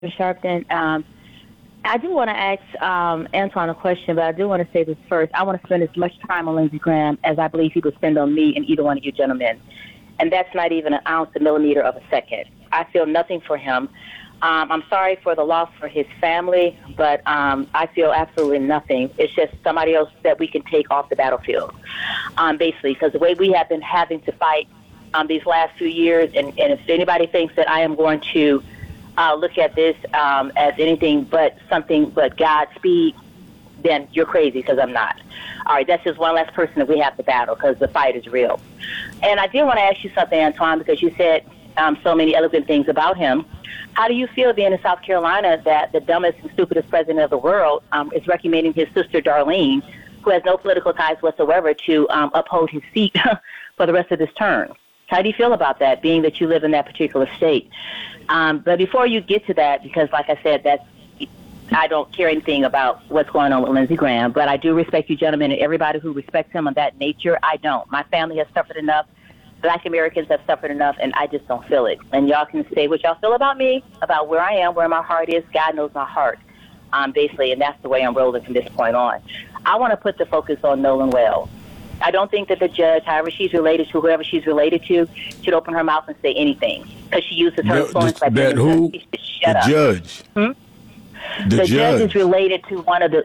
Sharpton. I do want to ask Antoine a question, but I do want to say this first. I want to spend as much time on Lindsey Graham as I believe he would spend on me and either one of you gentlemen. And that's not even an ounce, a millimeter of a second. I feel nothing for him. I'm sorry for the loss for his family, but I feel absolutely nothing. It's just somebody else that we can take off the battlefield, basically, because the way we have been having to fight these last few years, and if anybody thinks that I am going to look at this as anything but something but Godspeed, then you're crazy, because I'm not. All right, that's just one less person that we have to battle, because the fight is real. And I did want to ask you something, Antoine, because you said so many eloquent things about him. How do you feel being in South Carolina that the dumbest and stupidest president of the world is recommending his sister Darlene, who has no political ties whatsoever, to uphold his seat for the rest of this term? How do you feel about that, being that you live in that particular state? But before you get to that, because like I said, I don't care anything about what's going on with Lindsey Graham, but I do respect you gentlemen and everybody who respects him on that nature. I don't. My family has suffered enough. Black Americans have suffered enough, and I just don't feel it. And y'all can say what y'all feel about me, about where I am, where my heart is. God knows my heart, basically, and that's the way I'm rolling from this point on. I want to put the focus on Nolan Wells. I don't think that the judge, however she's related to, whoever she's related to, should open her mouth and say anything, because she uses her influence by being who? Shut up. Judge. The judge is related to one of the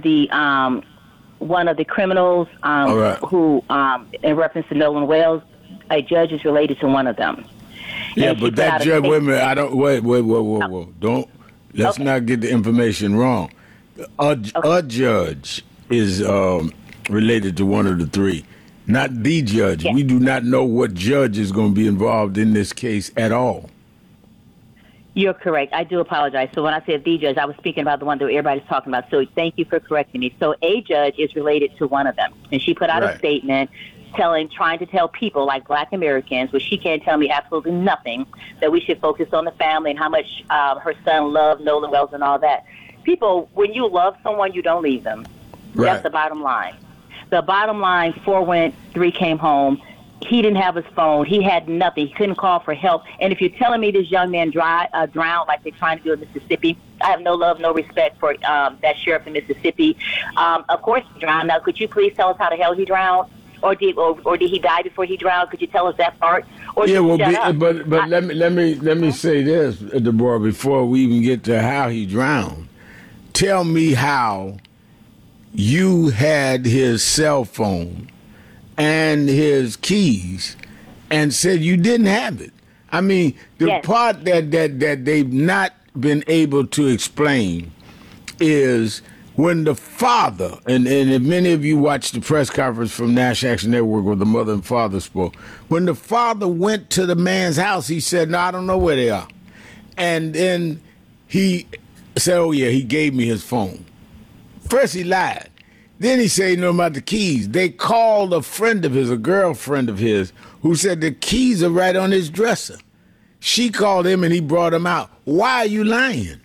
criminals who, in reference to Nolan Wells, a judge is related to one of them. Yeah, but that judge. Wait a minute. I don't. Wait. Whoa. Don't. Let's not get the information wrong. A judge is related to one of the three, not the judge. Yeah. We do not know what judge is going to be involved in this case at all. You're correct. I do apologize. So when I said the judge, I was speaking about the one that everybody's talking about. So thank you for correcting me. So a judge is related to one of them, and she put out a statement trying to tell people like Black Americans, which she can't tell me absolutely nothing, that we should focus on the family and how much her son loved Nolan Wells and all that. People, when you love someone, you don't leave them. Right. That's the bottom line. The bottom line, 4 went, 3 came home. He didn't have his phone. He had nothing. He couldn't call for help. And if you're telling me this young man drowned like they're trying to do in Mississippi, I have no love, no respect for that sheriff in Mississippi. Of course he drowned. Now, could you please tell us how the hell he drowned? Or did he die before he drowned? Could you tell us that part? Or yeah, but let me say this, Deborah, before we even get to how he drowned. Tell me how you had his cell phone and his keys and said you didn't have it. I mean, the part that they've not been able to explain is when the father, and if many of you watched the press conference from National Action Network where the mother and father spoke, when the father went to the man's house, he said, no, I don't know where they are. And then he said, oh, yeah, he gave me his phone. First he lied. Then he said, you know about the keys. They called a friend of his, a girlfriend of his, who said the keys are right on his dresser. She called him and he brought them out. Why are you lying?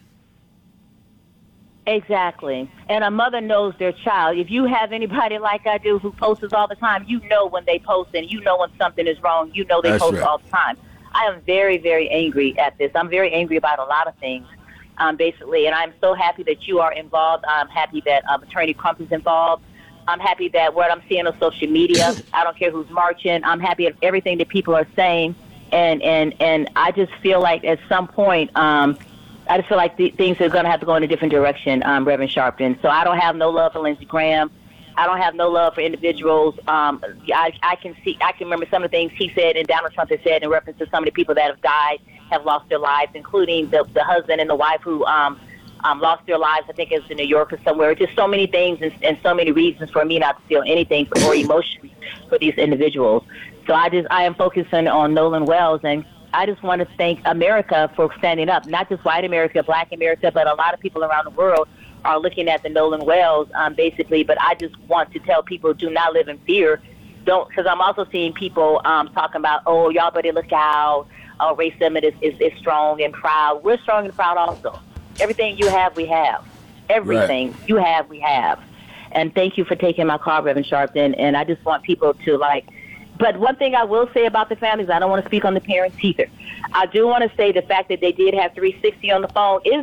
Exactly. And a mother knows their child. If you have anybody like I do who posts all the time, you know when they post and you know when something is wrong. You know they post all the time. I am very, very angry at this. I'm very angry about a lot of things, basically. And I'm so happy that you are involved. I'm happy that Attorney Crump is involved. I'm happy that what I'm seeing on social media, I don't care who's marching. I'm happy at everything that people are saying. And I just feel like at some point, I just feel like things are going to have to go in a different direction, Reverend Sharpton. So I don't have no love for Lindsey Graham. I don't have no love for individuals. I can remember some of the things he said and Donald Trump has said in reference to some of the people that have died, have lost their lives, including the husband and the wife who lost their lives. I think it was in New York or somewhere. Just so many things and so many reasons for me not to feel anything or emotion for these individuals. So I am focusing on Nolan Wells, and I just want to thank America for standing up, not just white America, Black America, but a lot of people around the world are looking at the Nolan Wells, basically. But I just want to tell people, do not live in fear. Don't, because I'm also seeing people talking about, oh, y'all better look out. Oh, racism is strong and proud. We're strong and proud also. Everything you have, we have. Everything you have, we have. And thank you for taking my call, Reverend Sharpton. And I just want people to, But one thing I will say about the families, I don't want to speak on the parents either. I do want to say the fact that they did have 360 on the phone is